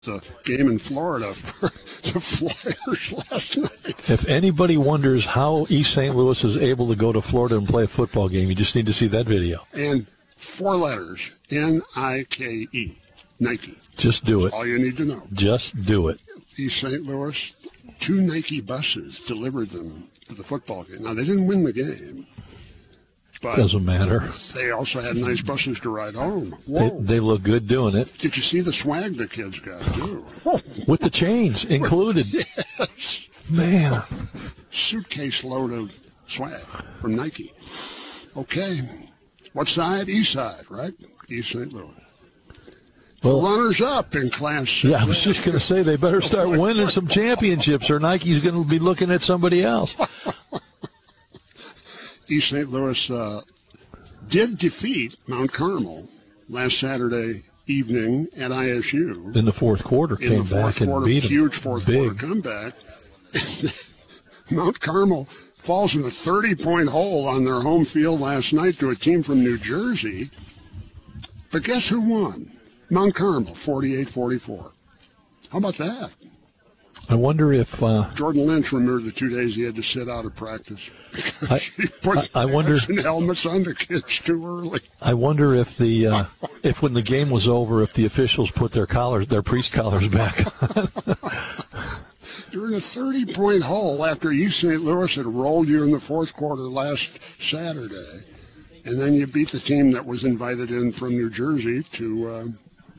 the game in Florida for the Flyers last night. If anybody wonders how East St. Louis is able to go to Florida and play a football game, you just need to see that video. And 4 letters, Nike, Nike. Just do it. That's all you need to know. Just do it. East St. Louis, 2 Nike buses delivered them to the football game. Now, they didn't win the game. But doesn't matter. They also had nice buses to ride home. They look good doing it. Did you see the swag the kids got, too? With the chains included. Yes. Man. Suitcase load of swag from Nike. Okay. What side? East side, right? East St. Louis. Well, runners up in Class 6. Yeah, I was just going to say they better start winning some championships or Nike's going to be looking at somebody else. East St. Louis did defeat Mount Carmel last Saturday evening at ISU. In the fourth quarter, came back and beat them. Huge fourth quarter comeback. Mount Carmel falls in a 30-point hole on their home field last night to a team from New Jersey. But guess who won? Mount Carmel, 48-44. How about that? I wonder if Jordan Lynch remembered the 2 days he had to sit out of practice because he put helmets on the kids too early. I wonder if if when the game was over, if the officials put their priest collars back on. You're in a 30-point hole after East St. Louis had rolled you in the fourth quarter last Saturday, and then you beat the team that was invited in from New Jersey to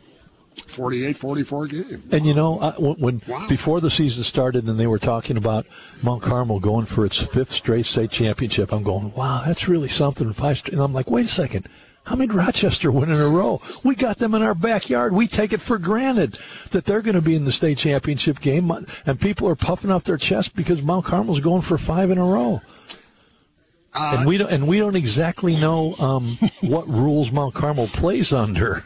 48-44 game. And you know, before the season started and they were talking about Mount Carmel going for its 5th straight state championship, I'm going, wow, that's really something. And I'm like, wait a second. How many did Rochester win in a row? We got them in our backyard. We take it for granted that they're going to be in the state championship game, and people are puffing up their chest because Mount Carmel's going for 5 in a row. And we don't exactly know what rules Mount Carmel plays under.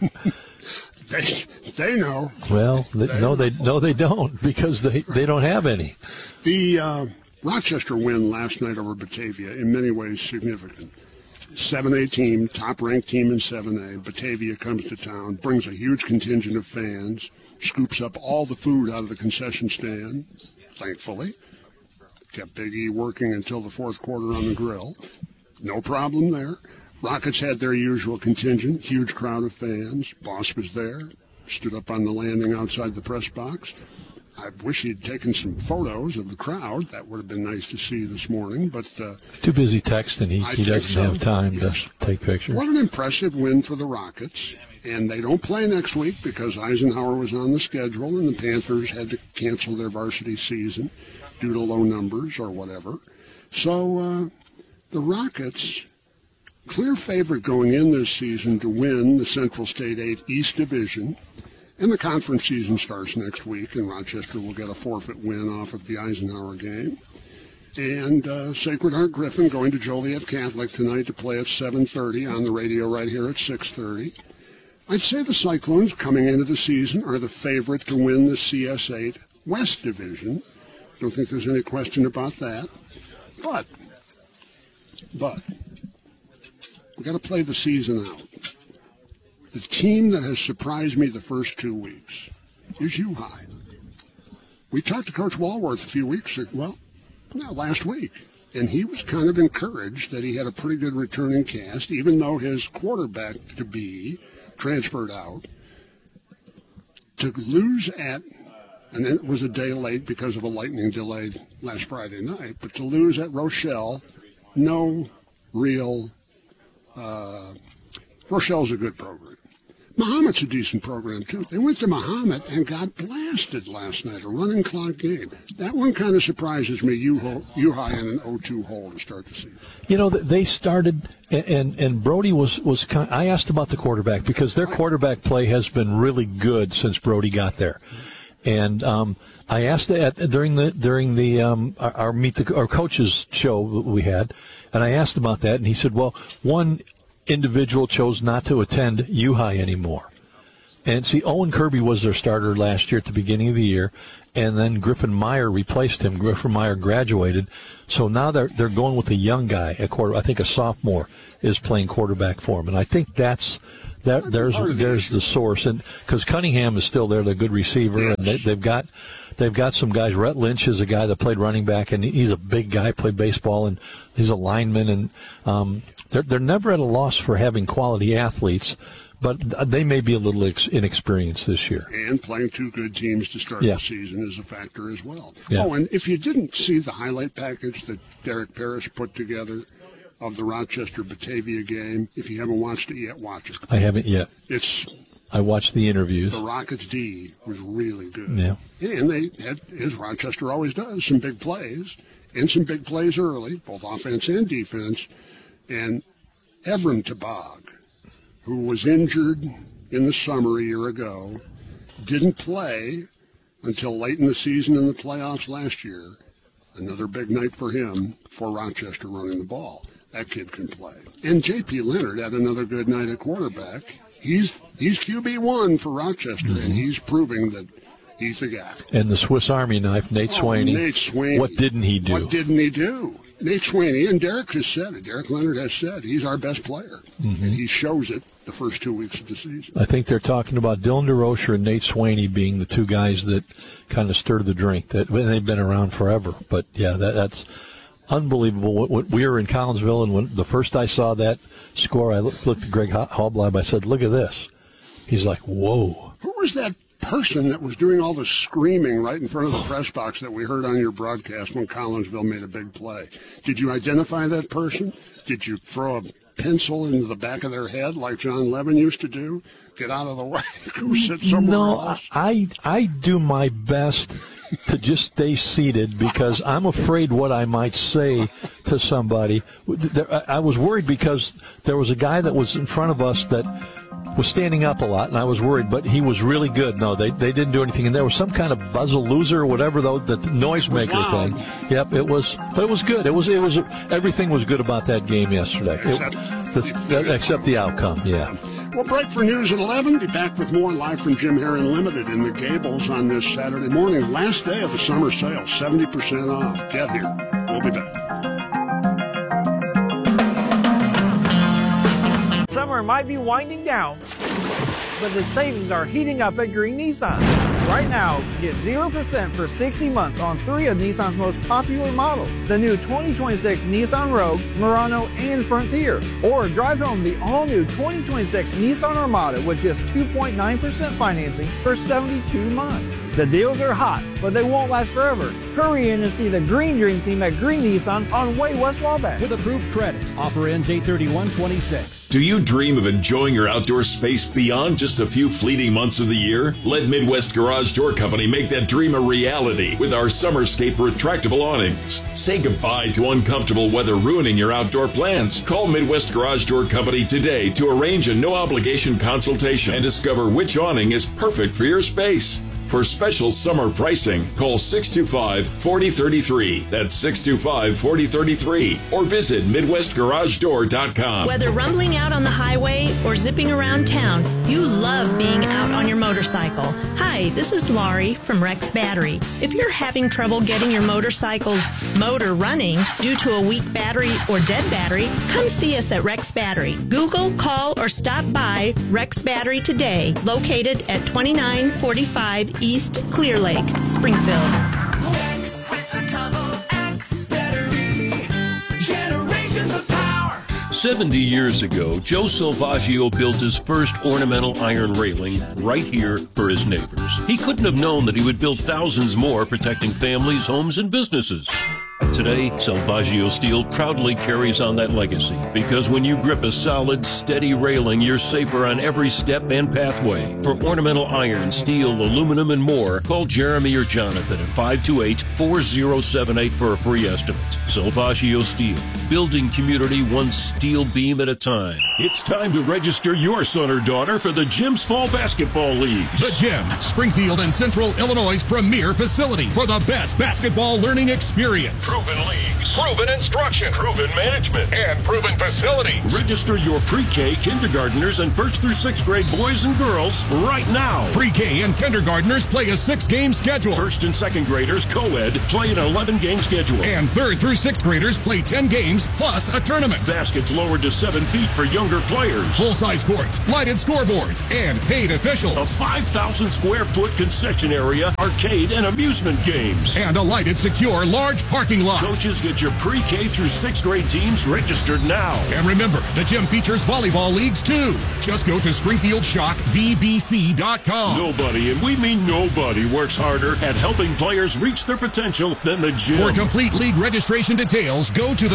They know. Well, they don't because they don't have any. The Rochester win last night over Batavia in many ways significant. 7A team, top-ranked team in 7A. Batavia comes to town, brings a huge contingent of fans, scoops up all the food out of the concession stand, thankfully. Kept Big E working until the fourth quarter on the grill. No problem there. Rockets had their usual contingent, huge crowd of fans. Boss was there, stood up on the landing outside the press box. I wish he'd taken some photos of the crowd. That would have been nice to see this morning, but he's too busy texting. He doesn't have time to take pictures. What an impressive win for the Rockets. And they don't play next week because Eisenhower was on the schedule and the Panthers had to cancel their varsity season due to low numbers or whatever. So the Rockets, clear favorite going in this season to win the Central State 8 East Division. And the conference season starts next week, and Rochester will get a forfeit win off of the Eisenhower game. And Sacred Heart Griffin going to Joliet Catholic tonight to play at 7:30 on the radio right here at 6:30. I'd say the Cyclones coming into the season are the favorite to win the CS8 West Division. Don't think there's any question about that. But we got to play the season out. The team that has surprised me the first 2 weeks is U-High. We talked to Coach Walworth a few weeks ago, last week, and he was kind of encouraged that he had a pretty good returning cast, even though his quarterback-to-be transferred out. To lose at, and it was a day late because of a lightning delay last Friday night, but to lose at Rochelle, no real, Rochelle's a good program. Mahomet's a decent program, too. They went to Mahomet and got blasted last night, a running clock game. That one kind of surprises me, U-High in an 0-2 hole to start the season. You know, they started, and Brody was kind of, I asked about the quarterback because their quarterback play has been really good since Brody got there. And I asked during our coaches show we had, and I asked about that, and he said, well, one individual chose not to attend U-High anymore. And see, Owen Kirby was their starter last year at the beginning of the year, and then Griffin Meyer replaced him. Griffin Meyer graduated, so now they're going with a young guy, I think a sophomore, is playing quarterback for him. And I think that's There's the source, and because Cunningham is still there, the good receiver, and they've got some guys. Rhett Lynch is a guy that played running back, and he's a big guy, played baseball, and he's a lineman, and they're never at a loss for having quality athletes. But they may be a little inexperienced this year. And playing two good teams to start the season is a factor as well. Yeah. Oh, and if you didn't see the highlight package that Derek Parrish put together of the Rochester-Batavia game, if you haven't watched it yet, watch it. I haven't yet. I watched the interviews. The Rockets' D was really good. Yeah. And they had, as Rochester always does, some big plays, and some big plays early, both offense and defense. And Evrim Tabag, who was injured in the summer a year ago, didn't play until late in the season in the playoffs last year. Another big night for him, for Rochester running the ball. That kid can play. And J.P. Leonard had another good night at quarterback. He's QB1 for Rochester, and he's proving that he's the guy. And the Swiss Army knife, Nate Swaney. Nate Swaney. What didn't he do? Nate Swaney, and Derek has said it. Derek Leonard has said he's our best player, and he shows it the first 2 weeks of the season. I think they're talking about Dylan DeRocher and Nate Swaney being the two guys that kind of stir the drink. They've been around forever, but yeah, that's unbelievable. When we were in Collinsville, and when the first I saw that score, I looked at Greg Hoblob. I said, "Look at this." He's like, "Whoa." Who was that person that was doing all the screaming right in front of the press box that we heard on your broadcast when Collinsville made a big play? Did you identify that person? Did you throw a pencil into the back of their head like John Levin used to do? Get out of the way. Go sit somewhere else. I do my best to just stay seated because I'm afraid what I might say to somebody. I was worried because there was a guy that was in front of us that was standing up a lot, and I was worried, but he was really good. No, they didn't do anything, and there was some kind of buzz-a-loser or whatever, though, the noisemaker thing. Yep, it was good. It was everything was good about that game yesterday, except the outcome. Yeah. We'll break for news at 11. Be back with more live from Jim Herron Limited in the Gables on this Saturday morning. Last day of the summer sale, 70% off. Get here. We'll be back. Summer might be winding down, but the savings are heating up at Green Nissan. Right now, get 0% for 60 months on 3 of Nissan's most popular models. The new 2026 Nissan Rogue, Murano, and Frontier. Or drive home the all-new 2026 Nissan Armada with just 2.9% financing for 72 months. The deals are hot, but they won't last forever. Hurry in and see the Green Dream Team at Green Nissan on Way West Wabash. With approved credit. Offer ends 8/31/26. Do you dream of enjoying your outdoor space beyond just a few fleeting months of the year? Let Midwest Garage Door Company make that dream a reality with our Summerscape retractable awnings. Say goodbye to uncomfortable weather ruining your outdoor plans. Call Midwest Garage Door Company today to arrange a no-obligation consultation and discover which awning is perfect for your space. For special summer pricing, call 625-4033. That's 625-4033. Or visit MidwestGarageDoor.com. Whether rumbling out on the highway or zipping around town, you love being out on your motorcycle. Hi, this is Laurie from Rex Battery. If you're having trouble getting your motorcycle's motor running due to a weak battery or dead battery, come see us at Rex Battery. Google, call, or stop by Rex Battery today, located at 2945 East Clear Lake, Springfield. Rex with a double X battery. Generations of power. 70 years ago, Joe Salvaggio built his first ornamental iron railing right here for his neighbors. He couldn't have known that he would build thousands more, protecting families, homes, and businesses. Today, Salvaggio Steel proudly carries on that legacy, because when you grip a solid, steady railing, you're safer on every step and pathway. For ornamental iron, steel, aluminum, and more, call Jeremy or Jonathan at 528-4078 for a free estimate. Salvaggio Steel, building community one steel beam at a time. It's time to register your son or daughter for the Gym's Fall Basketball Leagues. The Gym, Springfield and Central Illinois' premier facility for the best basketball learning experience. Proven leagues, proven instruction, proven management, and proven facility. Register your pre-K, kindergartners, and 1st through 6th grade boys and girls right now. Pre-K and kindergartners play a 6-game schedule. 1st and 2nd graders, co-ed, play an 11-game schedule. And 3rd through 6th graders play 10 games plus a tournament. Baskets lowered to 7 feet for younger players. Full-size courts, lighted scoreboards, and paid officials. A 5,000 square foot concession area, arcade, and amusement games. And a lighted, secure, large parking lot. Coaches, get your pre-K through 6th grade teams registered now. And remember, the gym features volleyball leagues too. Just go to SpringfieldShockVBC.com. Nobody, and we mean nobody, works harder at helping players reach their potential than the gym. For complete league registration details, go to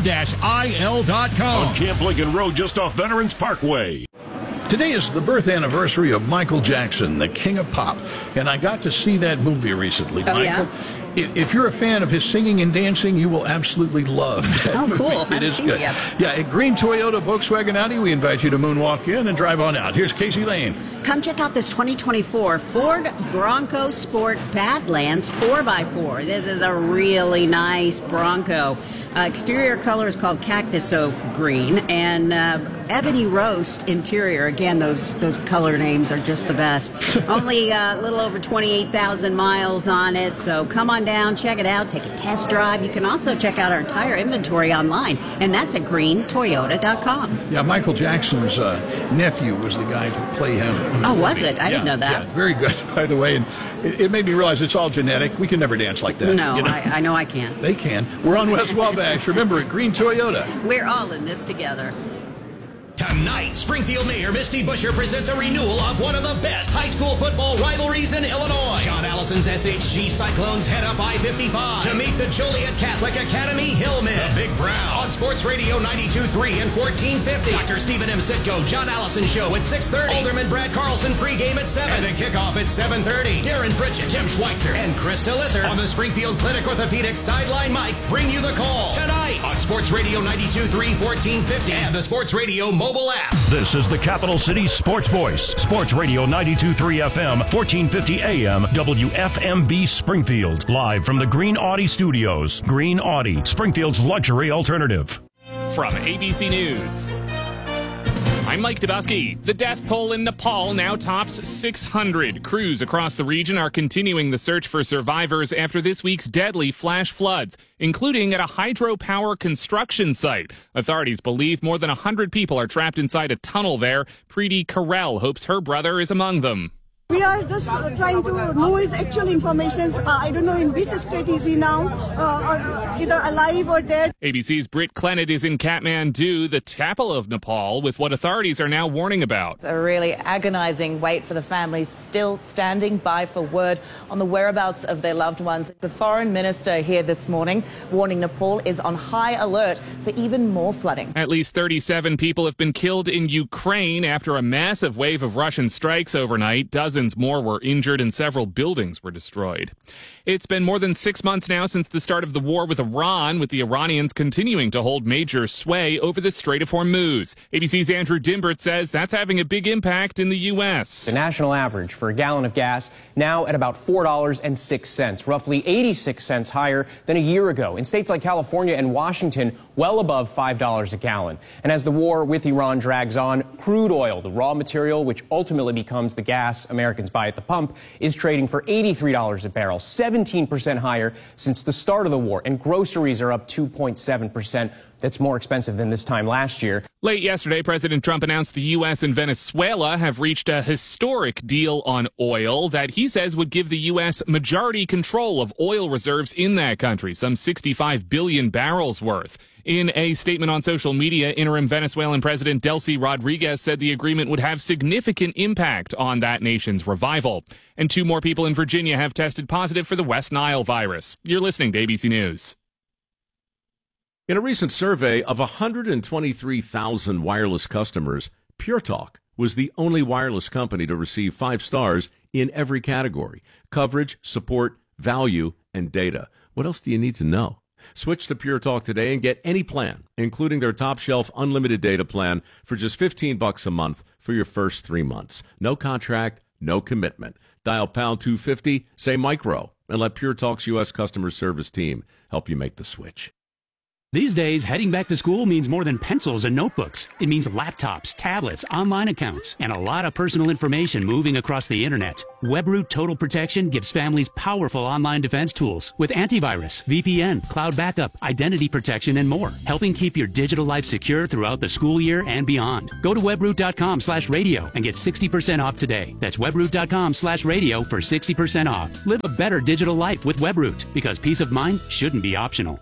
thegym-il.com. On Camp Lincoln Road, just off Veterans Parkway. Today is the birth anniversary of Michael Jackson, the king of pop, and I got to see that movie recently. Oh, Michael, if you're a fan of his singing and dancing, you will absolutely love that. Oh, cool. It is good. Yeah, at Green Toyota Volkswagen Audi, we invite you to moonwalk in and drive on out. Here's Casey Lane. Come check out this 2024 Ford Bronco Sport Badlands 4x4. This is a really nice Bronco. Exterior color is called Cactus Oak Green, and Ebony Roast interior. Again, those color names are just the best. Only a little over 28,000 miles on it, so come on down, check it out, take a test drive. You can also check out our entire inventory online, and that's at greentoyota.com. Yeah, Michael Jackson's nephew was the guy to play him. Oh, was it? I didn't know that. Yeah, very good, by the way. And it made me realize it's all genetic. We can never dance like that. No, you know? I know I can't. They can. We're on West Wabash. Remember, at Green Toyota. We're all in this together. Tonight, Springfield Mayor Misty Buscher presents a renewal of one of the best high school football rivalries in Illinois. John Allison's SHG Cyclones head up I-55 to meet the Joliet Catholic Academy Hillmen. The Big Brown on Sports Radio 92.3 and 1450. Dr. Stephen M. Sitko, John Allison Show at 6:30. Alderman Brad Carlson pregame at 7. And the kickoff at 7:30. Darren Pritchett, Tim Schweitzer, and Krista Lisser on the Springfield Clinic Orthopedics Sideline Mic bring you the call tonight on Sports Radio 92.3, 1450 and the Sports Radio mobile app. This is the Capital City Sports Voice. Sports Radio 92.3 FM, 1450 AM, WFMB Springfield. Live from the Green Audi Studios. Green Audi, Springfield's luxury alternative. From ABC News, I'm Mike Dabowski. The death toll in Nepal now tops 600. Crews across the region are continuing the search for survivors after this week's deadly flash floods, including at a hydropower construction site. Authorities believe more than 100 people are trapped inside a tunnel there. Preeti Karel hopes her brother is among them. We are just trying to know his actual information. I don't know in which state is he now, either alive or dead. ABC's Britt Clennett is in Kathmandu, the capital of Nepal, with what authorities are now warning about. A really agonizing wait for the families still standing by for word on the whereabouts of their loved ones. The foreign minister here this morning warning Nepal is on high alert for even more flooding. At least 37 people have been killed in Ukraine after a massive wave of Russian strikes overnight. Dozens more were injured and several buildings were destroyed. It's been more than 6 months now since the start of the war with Iran, with the Iranians continuing to hold major sway over the Strait of Hormuz. ABC's Andrew Dimbert says that's having a big impact in the U.S. The national average for a gallon of gas now at about $4.06, roughly 86 cents higher than a year ago. In states like California and Washington, well above $5 a gallon. And as the war with Iran drags on, crude oil, the raw material which ultimately becomes the gas Americans buy at the pump, is trading for $83 a barrel, 17% higher since the start of the war. And groceries are up 2.7%. That's more expensive than this time last year. Late yesterday, President Trump announced the U.S. and Venezuela have reached a historic deal on oil that he says would give the U.S. majority control of oil reserves in that country, some 65 billion barrels worth. In a statement on social media, interim Venezuelan President Delcy Rodriguez said the agreement would have significant impact on that nation's revival. And 2 more people in Virginia have tested positive for the West Nile virus. You're listening to ABC News. In a recent survey of 123,000 wireless customers, Pure Talk was the only wireless company to receive 5 stars in every category: coverage, support, value, and data. What else do you need to know? Switch to Pure Talk today and get any plan, including their top-shelf unlimited data plan, for just $15 a month for your first 3 months. No contract, no commitment. Dial pound 250, say micro, and let Pure Talk's U.S. customer service team help you make the switch. These days, heading back to school means more than pencils and notebooks. It means laptops, tablets, online accounts, and a lot of personal information moving across the internet. WebRoot Total Protection gives families powerful online defense tools with antivirus, VPN, cloud backup, identity protection, and more, helping keep your digital life secure throughout the school year and beyond. Go to webroot.com/radio and get 60% off today. That's webroot.com/radio for 60% off. Live a better digital life with WebRoot, because peace of mind shouldn't be optional.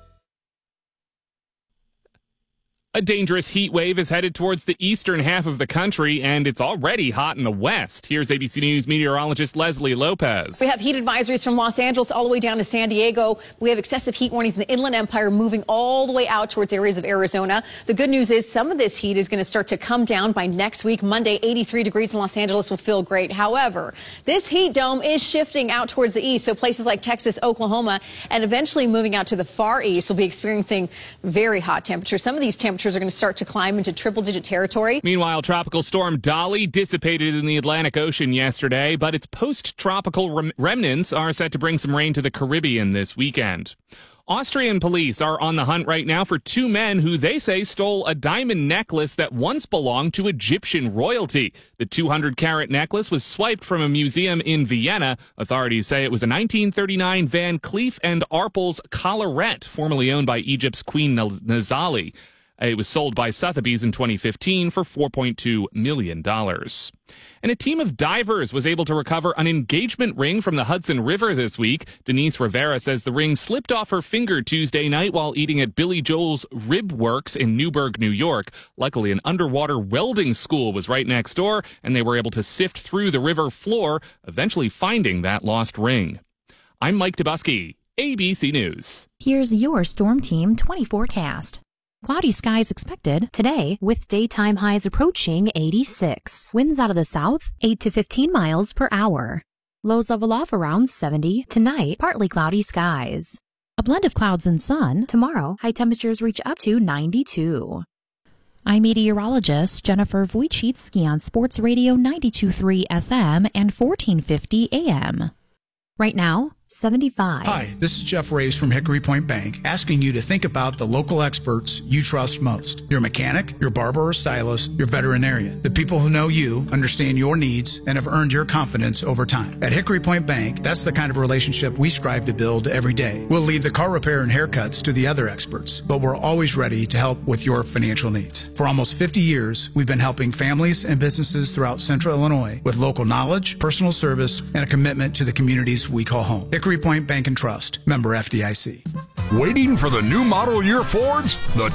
A dangerous heat wave is headed towards the eastern half of the country, and it's already hot in the west. Here's ABC News meteorologist Leslie Lopez. We have heat advisories from Los Angeles all the way down to San Diego. We have excessive heat warnings in the Inland Empire moving all the way out towards areas of Arizona. The good news is some of this heat is going to start to come down by next week. Monday, 83 degrees in Los Angeles will feel great. However, this heat dome is shifting out towards the east, so places like Texas, Oklahoma, and eventually moving out to the far east will be experiencing very hot temperatures. Some of these temperatures are going to start to climb into triple-digit territory. Meanwhile, Tropical Storm Dolly dissipated in the Atlantic Ocean yesterday, but its post-tropical remnants are set to bring some rain to the Caribbean this weekend. Austrian police are on the hunt right now for two men who they say stole a diamond necklace that once belonged to Egyptian royalty. The 200-carat necklace was swiped from a museum in Vienna. Authorities say it was a 1939 Van Cleef & Arpels collarette, formerly owned by Egypt's Queen Nazali. It was sold by Sotheby's in 2015 for $4.2 million. And a team of divers was able to recover an engagement ring from the Hudson River this week. Denise Rivera says the ring slipped off her finger Tuesday night while eating at Billy Joel's Rib Works in Newburgh, New York. Luckily, an underwater welding school was right next door, and they were able to sift through the river floor, eventually finding that lost ring. I'm Mike Dubusky, ABC News. Here's your Storm Team 20 forecast. Cloudy skies expected today with daytime highs approaching 86. Winds out of the south, 8 to 15 miles per hour. Lows level off around 70. Tonight, partly cloudy skies. A blend of clouds and sun. Tomorrow, high temperatures reach up to 92. I'm meteorologist Jennifer Wojcicki on Sports Radio 92.3 FM and 1450 AM. Right now, 75. Hi, this is Jeff Reyes from Hickory Point Bank, asking you to think about the local experts you trust most. Your mechanic, your barber or stylist, your veterinarian. The people who know you, understand your needs, and have earned your confidence over time. At Hickory Point Bank, that's the kind of relationship we strive to build every day. We'll leave the car repair and haircuts to the other experts, but we're always ready to help with your financial needs. For almost 50 years, we've been helping families and businesses throughout Central Illinois with local knowledge, personal service, and a commitment to the communities we call home. Hickory Point Bank and Trust, member FDIC. Waiting for the new model year Fords? The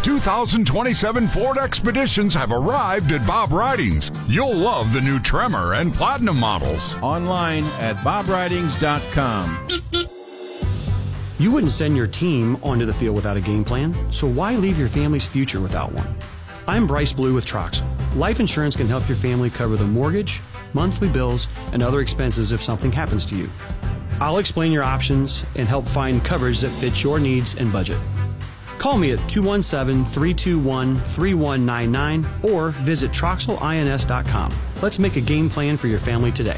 2027 Ford Expeditions have arrived at Bob Ridings. You'll love the new Tremor and Platinum models. Online at bobridings.com. You wouldn't send your team onto the field without a game plan, so why leave your family's future without one? I'm Bryce Blue with Troxel. Life insurance can help your family cover the mortgage, monthly bills, and other expenses if something happens to you. I'll explain your options and help find coverage that fits your needs and budget. Call me at 217-321-3199 or visit TroxelINS.com. Let's make a game plan for your family today.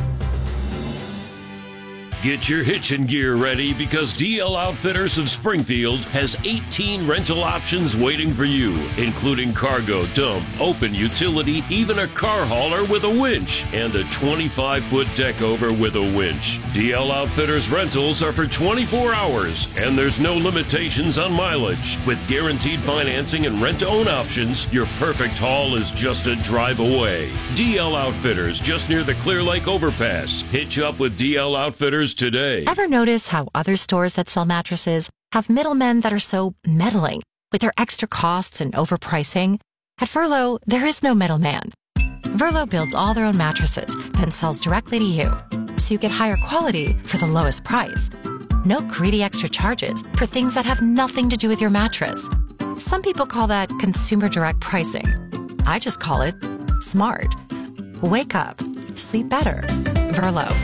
Get your hitching gear ready because DL Outfitters of Springfield has 18 rental options waiting for you, including cargo, dump, open utility, even a car hauler with a winch, and a 25-foot deck over with a winch. DL Outfitters rentals are for 24 hours, and there's no limitations on mileage. With guaranteed financing and rent-to-own options, your perfect haul is just a drive away. DL Outfitters, just near the Clear Lake Overpass. Hitch up with DL Outfitters today. Ever notice how other stores that sell mattresses have middlemen that are so meddling with their extra costs and overpricing? At Verlo, there is no middleman. Verlo builds all their own mattresses, then sells directly to you, so you get higher quality for the lowest price. No greedy extra charges for things that have nothing to do with your mattress. Some people call that consumer direct pricing. I just call it smart. Wake up. Sleep better. Verlo.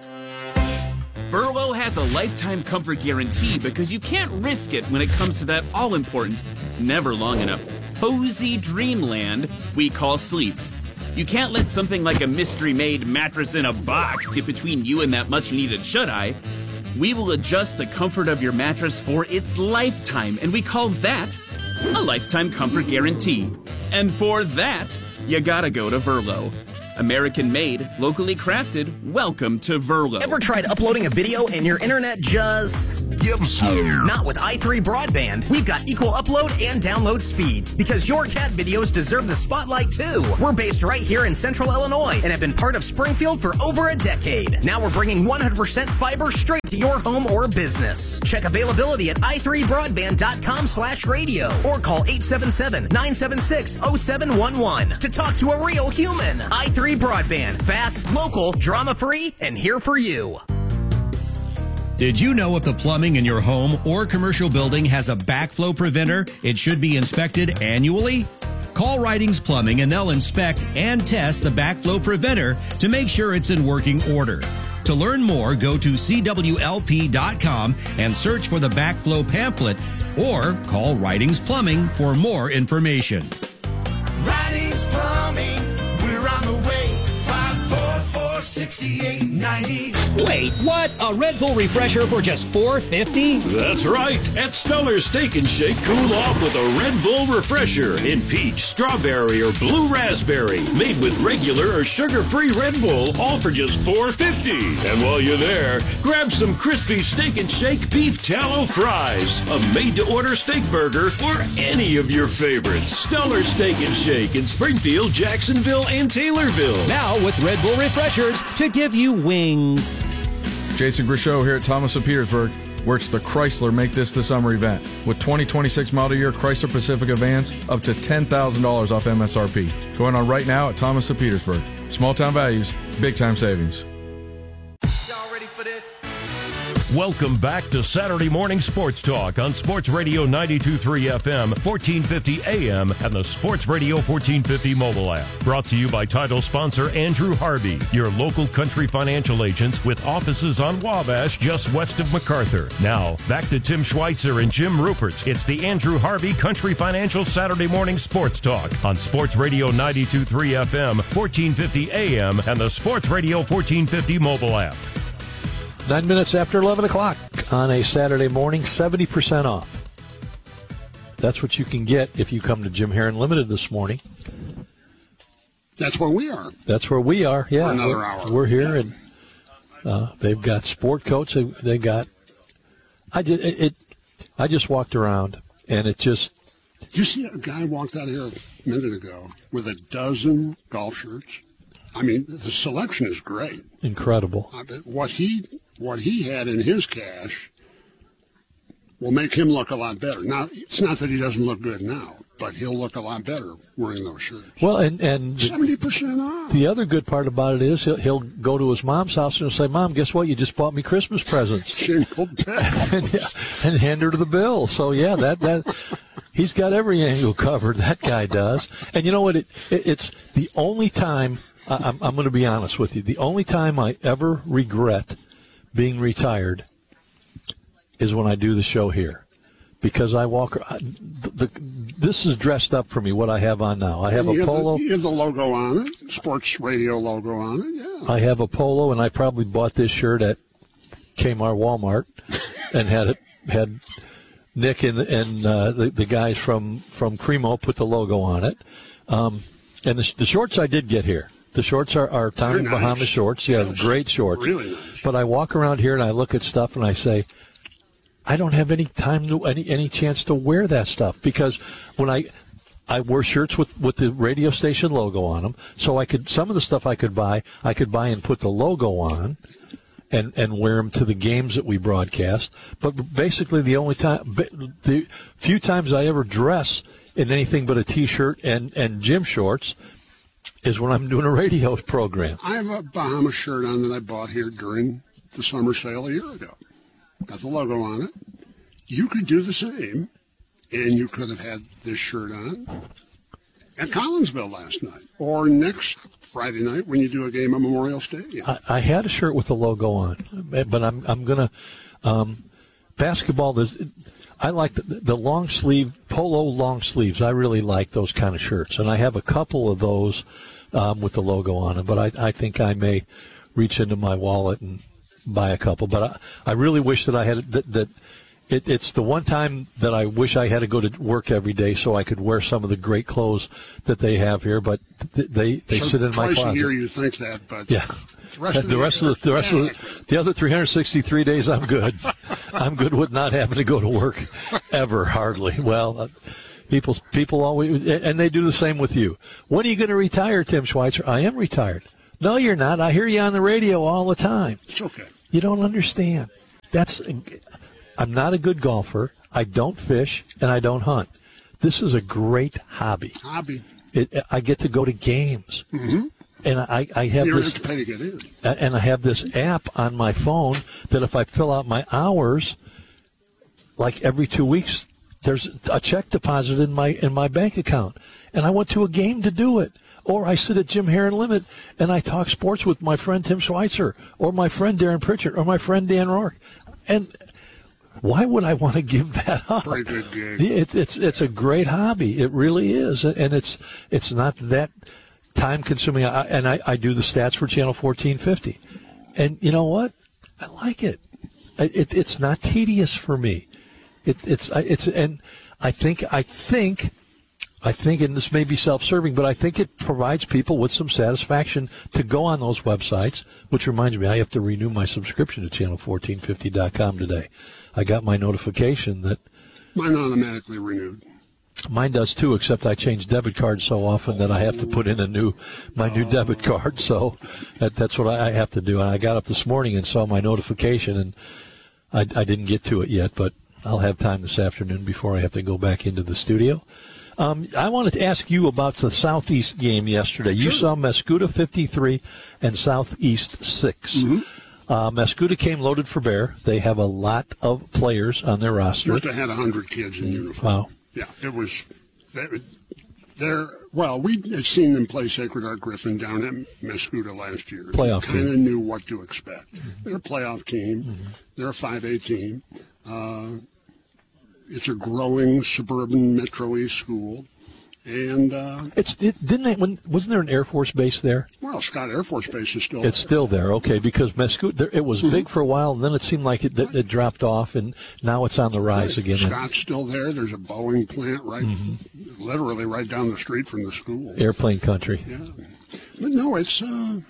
Verlo has a lifetime comfort guarantee because you can't risk it when it comes to that all-important, never long enough, cozy dreamland we call sleep. You can't let something like a mystery-made mattress in a box get between you and that much-needed shut-eye. We will adjust the comfort of your mattress for its lifetime, and we call that a lifetime comfort guarantee. And for that, you gotta go to Verlo. American made, locally crafted, welcome to Verlo. Ever tried uploading a video and your internet just gives up? Not with i3 Broadband. We've got equal upload and download speeds because your cat videos deserve the spotlight too. We're based right here in Central Illinois and have been part of Springfield for over a decade. Now we're bringing 100% fiber straight to your home or business. Check availability at i3broadband.com/radio or call 877-976-0711 to talk to a real human. i3 Broadband. Fast, local, drama-free, and here for you. Did you know if the plumbing in your home or commercial building has a backflow preventer, it should be inspected annually? Call Ridings Plumbing and they'll inspect and test the backflow preventer to make sure it's in working order. To learn more, go to CWLP.com and search for the backflow pamphlet or call Ridings Plumbing for more information. Ridings Plumbing, we're on the way. 544-6890. Wait, what? A Red Bull refresher for just $4.50? That's right. At Stellar Steak and Shake, cool off with a Red Bull refresher in peach, strawberry, or blue raspberry. Made with regular or sugar-free Red Bull, all for just $4.50. And while you're there, grab some crispy Steak and Shake beef tallow fries, a made-to-order steak burger, or any of your favorites. Stellar Steak and Shake in Springfield, Jacksonville, and Taylorville. Now with Red Bull refreshers to give you wings. Jason Grishow here at Thomas of Petersburg, where it's the Chrysler Make This the Summer event. With 2026 model year Chrysler Pacifica vans up to $10,000 off MSRP. Going on right now at Thomas of Petersburg. Small town values, big time savings. Welcome back to Saturday Morning Sports Talk on Sports Radio 92.3 FM, 1450 AM, and the Sports Radio 1450 mobile app. Brought to you by title sponsor Andrew Harvey, your local country financial agents with offices on Wabash just west of MacArthur. Now, back to Tim Schweitzer and Jim Rupert. It's the Andrew Harvey Country Financial Saturday Morning Sports Talk on Sports Radio 92.3 FM, 1450 AM, and the Sports Radio 1450 mobile app. 9 minutes after 11 o'clock on a Saturday morning, 70% off. That's what you can get if you come to Jim Heron Limited this morning. That's where we are. That's where we are, yeah. For another hour. We're here, and they've got sport coats. They got. I just walked around, and it just. Did you see a guy walked out of here a minute ago with a dozen golf shirts? I mean, the selection is great. Incredible. What he had in his cash will make him look a lot better. Now, it's not that he doesn't look good now, but he'll look a lot better wearing those shirts. Well, and 70% off. The other good part about it is he'll go to his mom's house and he'll say, "Mom, guess what? You just bought me Christmas presents." Jingle bells. and hand her the bill. So yeah, that he's got every angle covered. That guy does. And you know what? It's the only time. I'm going to be honest with you. The only time I ever regret being retired is when I do the show here, because I walk. This is dressed up for me. What I have on now, I have a polo. You have the logo on it, Sports Radio logo on it. Yeah. I have a polo, and I probably bought this shirt at Kmart, Walmart, and had Nick and the guys from Cremo put the logo on it. And the shorts I did get here. The shorts are Tommy Bahama shorts. Yeah, great shorts. Really nice. But I walk around here and I look at stuff and I say, I don't have any time to any chance to wear that stuff, because when I wear shirts with the radio station logo on them, so some of the stuff I could buy and put the logo on and wear them to the games that we broadcast. But basically the few times I ever dress in anything but a T-shirt and gym shorts is when I'm doing a radio program. I have a Bahama shirt on that I bought here during the summer sale a year ago. Got the logo on it. You could do the same, and you could have had this shirt on at Collinsville last night, or next Friday night when you do a game at Memorial Stadium. I had a shirt with the logo on, but I'm going to basketball. I like the long sleeve, polo long sleeves. I really like those kind of shirts, and I have a couple of those with the logo on them. But I think I may reach into my wallet and buy a couple. But I really wish that I had that. It's the one time that I wish I had to go to work every day so I could wear some of the great clothes that they have here. But they sit in my closet. Twice a year you think that, but yeah. The other 363 days, I'm good. I'm good with not having to go to work ever, hardly. Well, people always, and they do the same with you. When are you going to retire, Tim Schweitzer? I am retired. No, you're not. I hear you on the radio all the time. It's okay. You don't understand. I'm not a good golfer. I don't fish, and I don't hunt. This is a great hobby. I get to go to games. Mm-hmm. And I have you don't this, have to pay to get in. And I have this app on my phone that if I fill out my hours, like every 2 weeks, there's a check deposit in my bank account. And I went to a game to do it. Or I sit at Jim Heron Limit and I talk sports with my friend Tim Schweitzer, or my friend Darren Pritchard, or my friend Dan Rourke. And why would I want to give that up? Pretty good gig. It's a great hobby. It really is. And it's not that time-consuming, and I do the stats for Channel 1450, and you know what? I like it. It's not tedious for me. And I think, and this may be self-serving, but I think it provides people with some satisfaction to go on those websites. Which reminds me, I have to renew my subscription to channel1450.com today. I got my notification that mine automatically renewed. Mine does too, except I change debit cards so often that I have to put in my new debit card. So that's what I have to do. And I got up this morning and saw my notification, and I didn't get to it yet, but I'll have time this afternoon before I have to go back into the studio. I wanted to ask you about the Southeast game yesterday. You saw Mascoutah 53 and Southeast 6. Mm-hmm. Mascoutah came loaded for bear. They have a lot of players on their roster. Must have had 100 kids in uniform. Wow. Yeah, it was. Well, we had seen them play Sacred Heart Griffin down at Mascoutah last year. Playoff team. Kind of knew what to expect. Mm-hmm. They're a playoff team. Mm-hmm. They're a 5A team. It's a growing suburban Metro East school, and wasn't there an Air Force base there? Well, Scott Air Force Base is still. It's still there, okay? Because Mascoutah, it was big for a while, and then it seemed like it dropped off, and now it's on the rise again. Scott's still there. There's a Boeing plant literally right down the street from the school. Airplane country. Yeah, but no, it's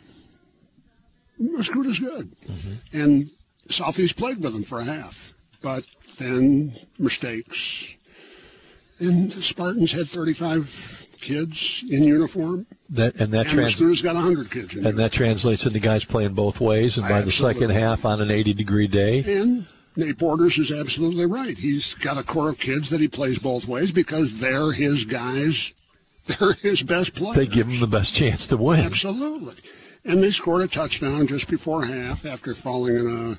Mascoutah's good, and Southeast played with them for a half, but then mistakes. And the Spartans had 35 kids in uniform. Mascoutah's got 100 kids in uniform. And that translates into guys playing both ways, and by the second half on an 80-degree day. And Nate Borders is absolutely right. He's got a core of kids that he plays both ways because they're his guys. They're his best players. They give him the best chance to win. Absolutely. And they scored a touchdown just before half after falling in a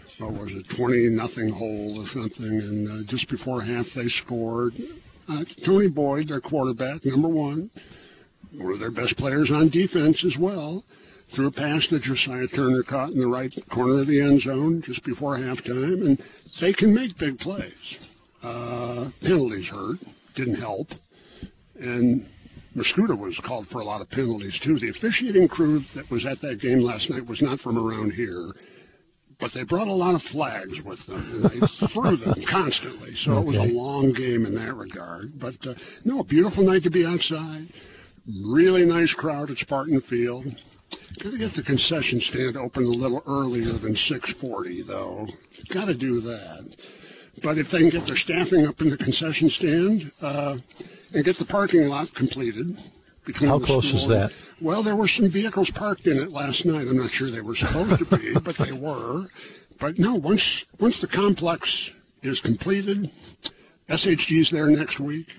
20-0 hole or something. And just before half, they scored. Tony Boyd, their quarterback, number one of their best players on defense as well, threw a pass that Josiah Turner caught in the right corner of the end zone just before halftime. And they can make big plays. Penalties hurt, didn't help. And Mascoutah was called for a lot of penalties, too. The officiating crew that was at that game last night was not from around here, but they brought a lot of flags with them, and they threw them constantly. So it was a long game in that regard. But, no, a beautiful night to be outside. Really nice crowd at Spartan Field. Got to get the concession stand open a little earlier than 6:40, though. Got to do that. But if they can get their staffing up in the concession stand and get the parking lot completed. How close is that? Well, there were some vehicles parked in it last night. I'm not sure they were supposed to be, but they were. But no, once the complex is completed, SHG's there next week.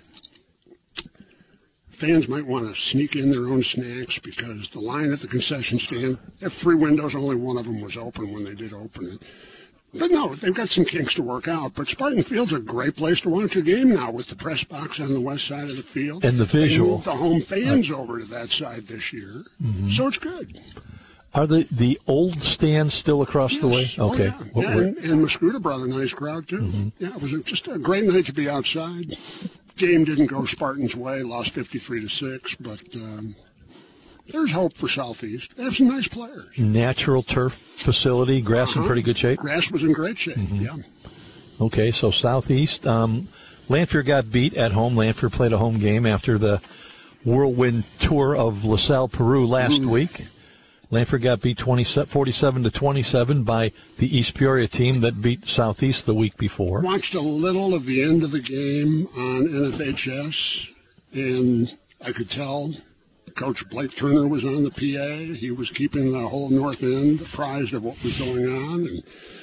Fans might want to sneak in their own snacks because the line at the concession stand, they have 3 windows, only one of them was open when they did open it. But no, they've got some kinks to work out. But Spartan Field's a great place to watch a game now with the press box on the west side of the field. And the visual. They moved the home fans over to that side this year. Mm-hmm. So it's good. Are the old stands still across the way? Okay. Oh, yeah. And Mascoutah brought a nice crowd, too. Mm-hmm. Yeah, it was just a great night to be outside. Game didn't go Spartans' way, lost 53-6, but There's hope for Southeast. They have some nice players. Natural turf facility, grass in pretty good shape? Grass was in great shape, yeah. Okay, so Southeast. Lanphier got beat at home. Lanphier played a home game after the whirlwind tour of LaSalle, Peru last week. Lanphier got beat 47-27 by the East Peoria team that beat Southeast the week before. Watched a little of the end of the game on NFHS, and I could tell Coach Blake Turner was on the PA. He was keeping the whole North End apprised of what was going on. And,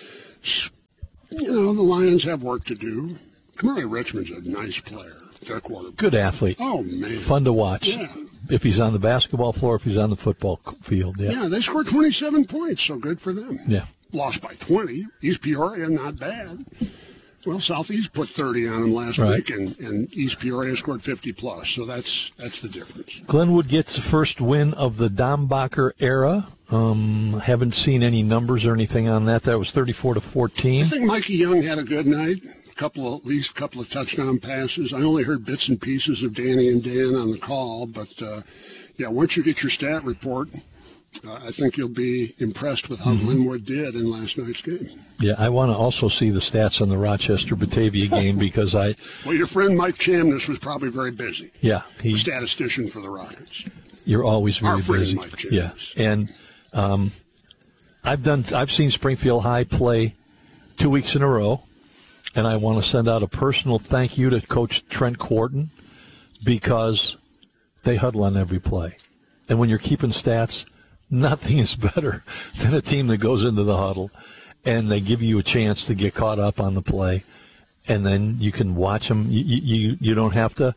you know, the Lions have work to do. Kamari Richmond's a nice player. Their quarterback. Good athlete. Oh, man. Fun to watch. Yeah. If he's on the basketball floor, if he's on the football field. Yeah, they scored 27 points, so good for them. Yeah. Lost by 20. East Peoria, not bad. Well, Southeast put 30 on them last week, and East Peoria scored 50-plus, so that's the difference. Glenwood gets the first win of the Dombacher era. Haven't seen any numbers or anything on that. That was 34-14. I think Mikey Young had a good night. At least a couple of touchdown passes. I only heard bits and pieces of Danny and Dan on the call, but once you get your stat report, I think you'll be impressed with how Glenwood did in last night's game. Yeah, I want to also see the stats on the Rochester-Batavia game because Well, your friend Mike Chamness was probably very busy. Yeah. Statistician for the Rockets. You're always very Our friend busy. Mike Chamness. Yeah, and I've seen Springfield High play 2 weeks in a row. And I want to send out a personal thank you to Coach Trent Quarton because they huddle on every play. And when you're keeping stats, nothing is better than a team that goes into the huddle and they give you a chance to get caught up on the play. And then you can watch them. You don't have to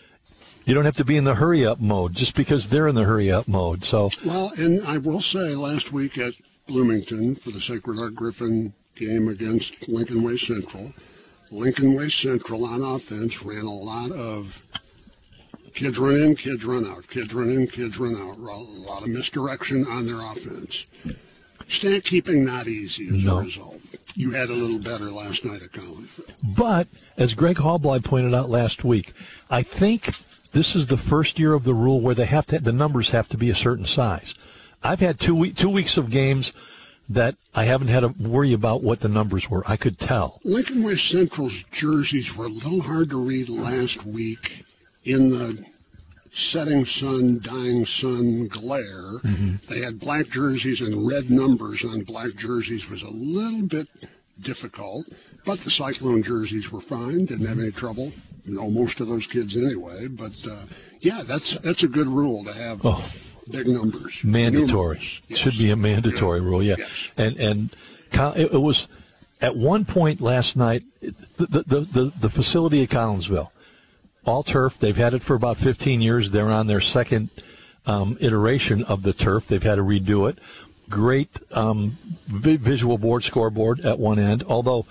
be in the hurry up mode just because they're in the hurry up mode. So well, and I will say last week at Bloomington for the Sacred Heart Griffin game against Lincoln Way Central on offense ran a lot of kids run in, kids run out, kids run in, kids run out. A lot of misdirection on their offense. Stat keeping not easy as a result. You had a little better last night at Collinsville. But, as Greg Hallblad pointed out last week, I think this is the first year of the rule where the numbers have to be a certain size. I've had 2 weeks of games that I haven't had to worry about what the numbers were. I could tell. Lincoln West Central's jerseys were a little hard to read last week in the setting sun, dying sun glare. They had black jerseys and red numbers on black jerseys was a little bit difficult, but the Cyclone jerseys were fine, didn't have any trouble. You know, most of those kids anyway, but that's a good rule to have. Big numbers. Mandatory. Yes. Should be a mandatory rule, yeah. Yes. And it was at one point last night, the facility at Collinsville, all turf. They've had it for about 15 years. They're on their second iteration of the turf. They've had to redo it. Great visual board, scoreboard at one end. Although,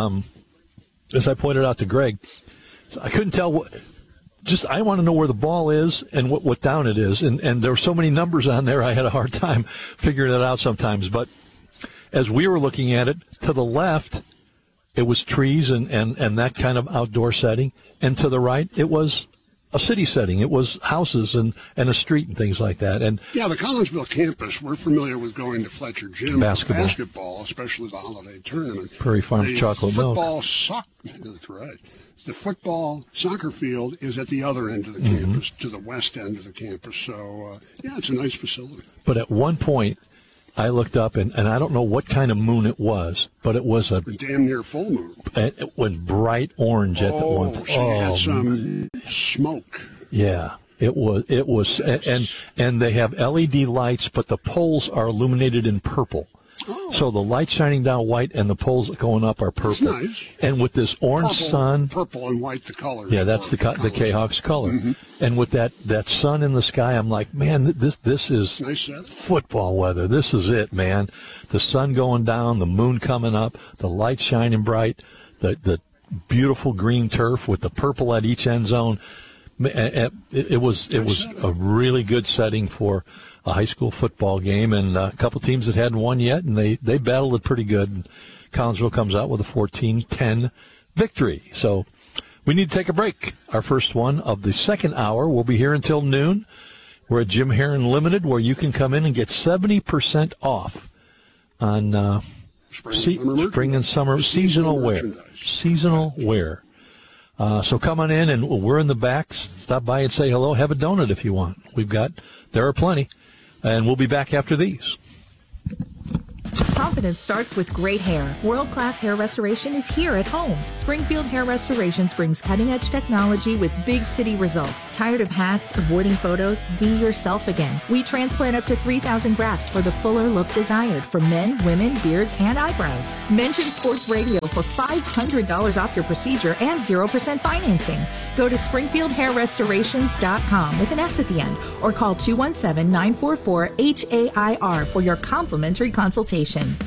as I pointed out to Greg, I couldn't tell what. I want to know where the ball is and what down it is. And there were so many numbers on there, I had a hard time figuring it out sometimes. But as we were looking at it, to the left, it was trees and that kind of outdoor setting. And to the right, it was a city setting. It was houses and a street and things like that. And the Collinsville campus, we're familiar with going to Fletcher Gym for basketball, especially the holiday tournament. Prairie Farms chocolate milk. That's right. The football soccer field is at the other end of the campus, to the west end of the campus. So, it's a nice facility. But at one point, I looked up, and I don't know what kind of moon it was, but it was a damn near full moon. It was bright orange at the one. So you had some smoke. Yeah, it was, and they have LED lights, but the poles are illuminated in purple. So the light shining down white and the poles going up are purple. That's nice. And with this orange sun. Purple and white, the colors. Yeah, that's the K-Hawks color. And with that sun in the sky, I'm like, man, this is nice football weather. This is it, man. The sun going down, the moon coming up, the light shining bright, the beautiful green turf with the purple at each end zone. It was a really good setting for a high school football game, and a couple teams that hadn't won yet, and they battled it pretty good. And Collinsville comes out with a 14-10 victory. So we need to take a break. Our first one of the second hour. We'll be here until noon. We're at Jim Heron Limited, where you can come in and get 70% off on spring and summer seasonal wear. Seasonal wear. So come on in, and we're in the back. Stop by and say hello. Have a donut if you want. There are plenty. And we'll be back after these. Confidence starts with great hair. World-class hair restoration is here at home. Springfield Hair Restorations brings cutting-edge technology with big city results. Tired of hats, avoiding photos? Be yourself again. We transplant up to 3,000 grafts for the fuller look desired for men, women, beards, and eyebrows. Mention Sports Radio for $500 off your procedure and 0% financing. Go to SpringfieldHairRestorations.com with an S at the end, or call 217-944-HAIR for your complimentary consultation.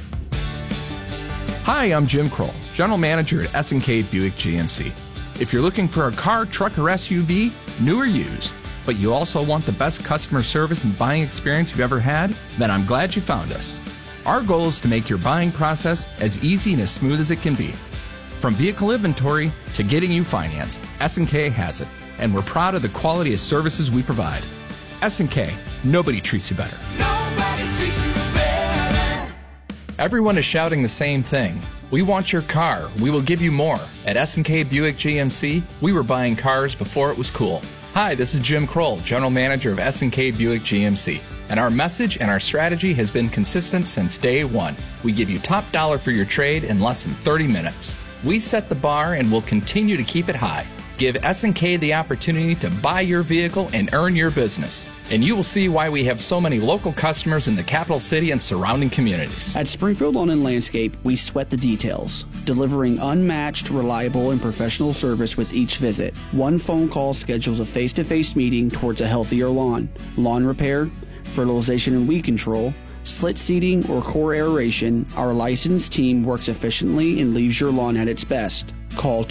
Hi, I'm Jim Kroll, General Manager at S&K Buick GMC. If you're looking for a car, truck, or SUV, new or used, but you also want the best customer service and buying experience you've ever had, then I'm glad you found us. Our goal is to make your buying process as easy and as smooth as it can be. From vehicle inventory to getting you financed, S&K has it, and we're proud of the quality of services we provide. S&K, nobody treats you better. Nobody treats you better. Everyone is shouting the same thing. We want your car. We will give you more. At S&K Buick GMC, we were buying cars before it was cool. Hi, this is Jim Kroll, General Manager of S&K Buick GMC. And our message and our strategy has been consistent since day one. We give you top dollar for your trade in less than 30 minutes. We set the bar and will continue to keep it high. Give S&K the opportunity to buy your vehicle and earn your business. And you will see why we have so many local customers in the capital city and surrounding communities. At Springfield Lawn and Landscape, we sweat the details, delivering unmatched, reliable, and professional service with each visit. One phone call schedules a face-to-face meeting towards a healthier lawn. Lawn repair, fertilization and weed control, slit seeding, or core aeration, our licensed team works efficiently and leaves your lawn at its best. Call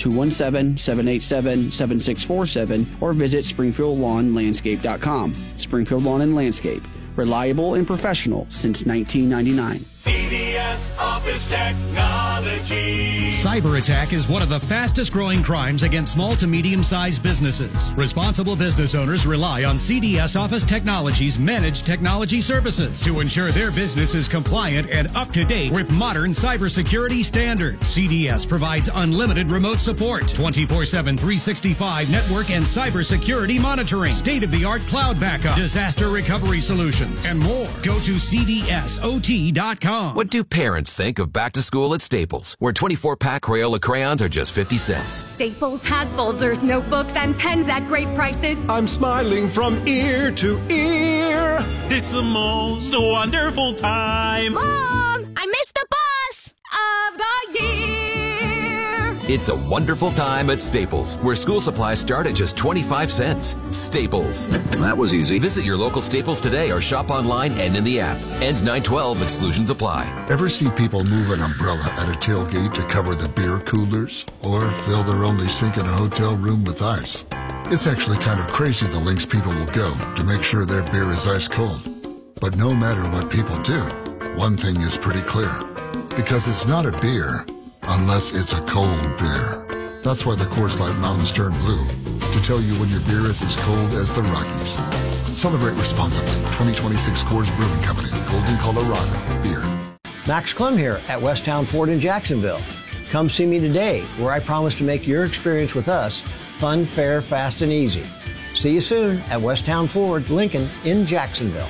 217-787-7647 or visit SpringfieldLawnLandscape.com. Springfield Lawn and Landscape, reliable and professional since 1999. CDS Office Technology. Cyber attack is one of the fastest growing crimes against small to medium-sized businesses. Responsible business owners rely on CDS Office Technology's managed technology services to ensure their business is compliant and up to date with modern cybersecurity standards. CDS provides unlimited remote support, 24/7, 365 network and cybersecurity monitoring, state-of-the-art cloud backup, disaster recovery solutions, and more. Go to cdsot.com. What do parents think of back to school at Staples, where 24-pack Crayola crayons are just 50 cents? Staples has folders, notebooks, and pens at great prices. I'm smiling from ear to ear. It's the most wonderful time. Mom, I missed the bus of the year. It's a wonderful time at Staples, where school supplies start at just 25 cents. Staples. That was easy. Visit your local Staples today or shop online and in the app. Ends 9/12. Exclusions apply. Ever see people move an umbrella at a tailgate to cover the beer coolers? Or fill their only sink in a hotel room with ice? It's actually kind of crazy the lengths people will go to make sure their beer is ice cold. But no matter what people do, one thing is pretty clear. Because it's not a beer unless it's a cold beer. That's why the Coors Light mountains turn blue, to tell you when your beer is as cold as the Rockies. Celebrate responsibly. 2026 Coors Brewing Company, Golden, Colorado. Beer. Max Clem here at Westtown Ford in Jacksonville. Come see me today, where I promise to make your experience with us fun, fair, fast, and easy. See you soon at Westtown Ford, Lincoln in Jacksonville.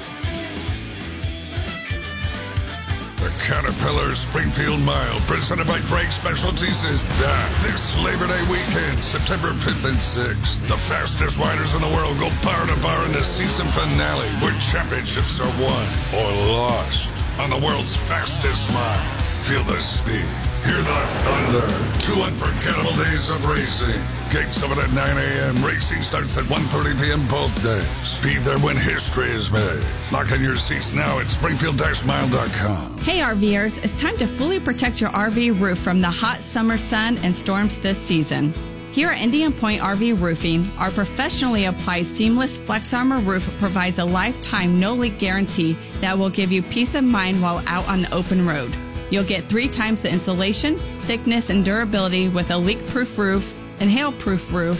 The Caterpillar Springfield Mile, presented by Drake Specialties, is back this Labor Day weekend, September 5th and 6th. The fastest riders in the world go bar to bar in the season finale, where championships are won or lost on the world's fastest mile. Feel the speed. Hear the thunder. 2 unforgettable days of racing. Gates open at 9 a.m. Racing starts at 1:30 p.m. both days. Be there when history is made. Lock in your seats now at Springfield-Mile.com. Hey RVers, it's time to fully protect your RV roof from the hot summer sun and storms this season. Here at Indian Point RV Roofing, our professionally applied seamless Flex Armor roof provides a lifetime no-leak guarantee that will give you peace of mind while out on the open road. You'll get 3 times the insulation, thickness, and durability with a leak-proof roof and hail-proof roof,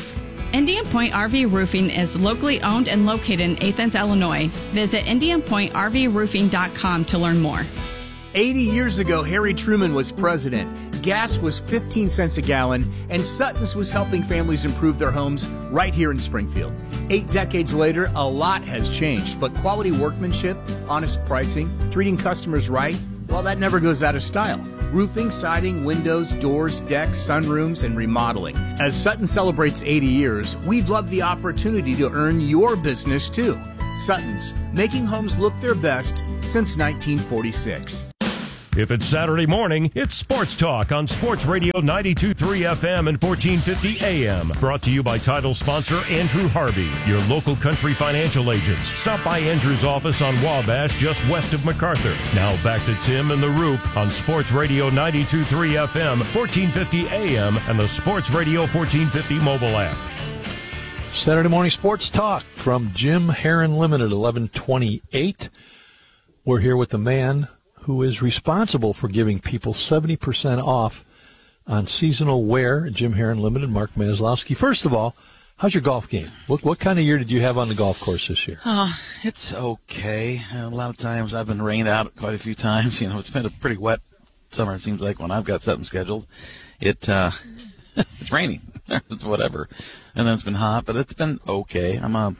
Indian Point RV Roofing is locally owned and located in Athens, Illinois. Visit IndianPointRVRoofing.com to learn more. 80 years ago, Harry Truman was president. Gas was 15 cents a gallon, and Sutton's was helping families improve their homes right here in Springfield. 8 decades later, a lot has changed, but quality workmanship, honest pricing, treating customers right, well, that never goes out of style. Roofing, siding, windows, doors, decks, sunrooms, and remodeling. As Sutton celebrates 80 years, we'd love the opportunity to earn your business too. Sutton's, making homes look their best since 1946. If it's Saturday morning, it's Sports Talk on Sports Radio 92.3 FM and 1450 AM. Brought to you by title sponsor Andrew Harvey, your local country financial agents. Stop by Andrew's office on Wabash, just west of MacArthur. Now back to Tim and the Roop on Sports Radio 92.3 FM, 1450 AM, and the Sports Radio 1450 mobile app. Saturday morning Sports Talk from Jim Heron Limited, 1128. We're here with the man who is responsible for giving people 70% off on seasonal wear, Jim Heron Limited, Mark Maslowski. First of all, how's your golf game? What kind of year did you have on the golf course this year? It's okay. A lot of times I've been rained out quite a few times. You know, it's been a pretty wet summer, it seems like, when I've got something scheduled. It's raining. It's whatever. And then it's been hot, but it's been okay. I'm a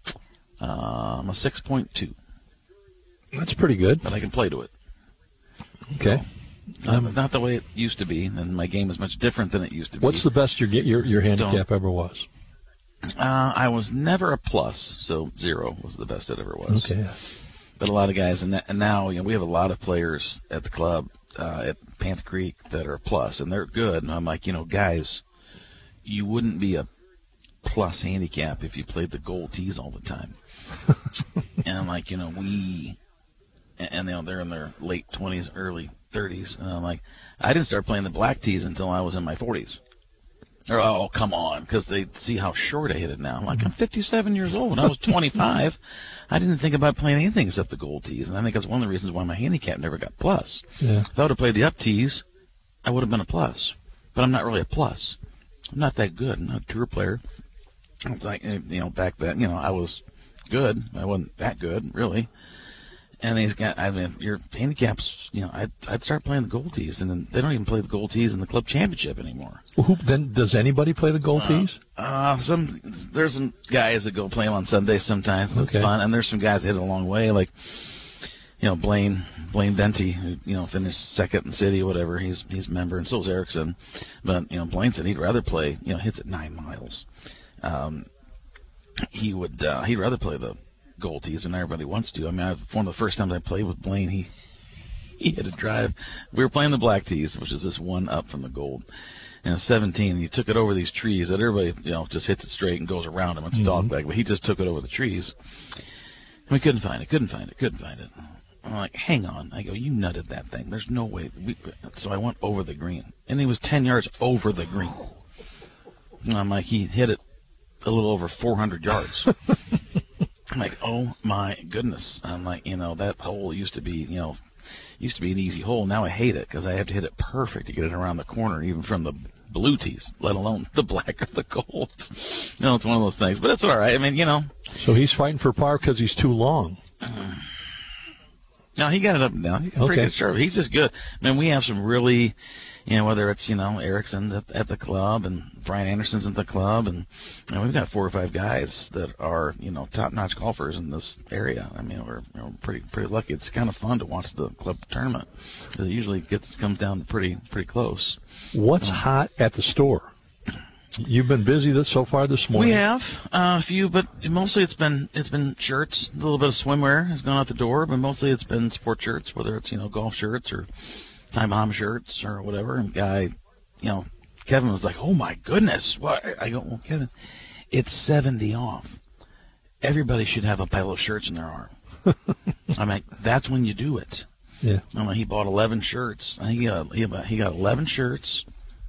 6.2. That's pretty good. But I can play to it. Okay. So, not the way it used to be, and my game is much different than it used to be. What's the best your handicap ever was? I was never a plus, so 0 was the best it ever was. Okay. But a lot of guys, and now we have a lot of players at the club at Panther Creek that are a plus, and they're good. And I'm like, guys, you wouldn't be a plus handicap if you played the gold tees all the time. And I'm like, and they're in their late 20s, early 30s, and I'm like, I didn't start playing the black tees until I was in my 40s. Or, oh, come on, because they see how short I hit it now. I'm like, I'm 57 years old. When I was 25, I didn't think about playing anything except the gold tees, and I think that's one of the reasons why my handicap never got plus. Yeah. If I would have played the up tees, I would have been a plus. But I'm not really a plus. I'm not that good. I'm not a tour player. It's like, back then, I was good. I wasn't that good, really. And these guys, your handicaps, I'd start playing the gold tees, and then they don't even play the gold tees in the club championship anymore. Well, then does anybody play the gold tees? There's some guys that go play them on Sundays sometimes. That's fun, and there's some guys that hit it a long way, like Blaine Benty, who finished second in the city, whatever. He's a member, and so is Erickson. But Blaine said he'd rather play hits at 9 miles. He'd rather play the gold tees when everybody wants to. I mean, one of the first times I played with Blaine, he hit a drive. We were playing the black tees, which is this one up from the gold. And 17, he took it over these trees that everybody, just hits it straight and goes around him. It's dog leg, but he just took it over the trees. And we couldn't find it. I'm like, hang on. I go, you nutted that thing. There's no way. So I went over the green, and he was 10 yards over the green. And I'm like, he hit it a little over 400 yards. I'm like, oh my goodness. I'm like, that hole used to be an easy hole. Now I hate it because I have to hit it perfect to get it around the corner, even from the blue tees, let alone the black or the gold. It's one of those things, but it's all right. I mean, So he's fighting for par because he's too long. No, he got it up and down. He's pretty good serve. He's just good. I mean, we have some really, whether it's, Erickson at the club and Brian Anderson's at the club, and we've got 4 or 5 guys that are, top-notch golfers in this area. I mean, we're pretty lucky. It's kind of fun to watch the club tournament. It usually comes down to pretty close. What's hot at the store? You've been busy so far this morning. We have a few, but mostly it's been shirts. A little bit of swimwear has gone out the door, but mostly it's been sport shirts, whether it's golf shirts or Time Bomb shirts or whatever. And Kevin was like, "Oh my goodness, what?" I go, "Well, Kevin, it's 70 off. Everybody should have a pile of shirts in their arm." I'm like, "That's when you do it." Yeah. I'm like, he bought 11 shirts. I think he got 11 shirts,